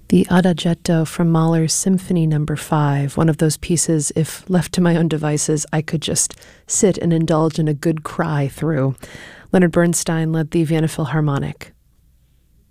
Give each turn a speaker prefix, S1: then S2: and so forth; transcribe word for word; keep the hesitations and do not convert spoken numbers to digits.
S1: The Adagietto from Mahler's Symphony Number five, one of those pieces, if left to my own devices, I could just sit and indulge in a good cry through. Leonard Bernstein led the Vienna Philharmonic.